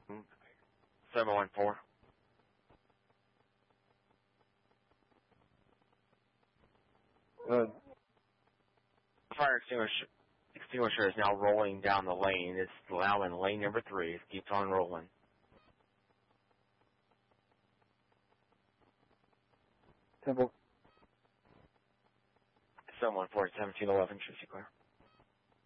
714. Fire extinguisher is now rolling down the lane. It's now in lane number 3. It keeps on rolling. Temple. 714, 1711, should you clear?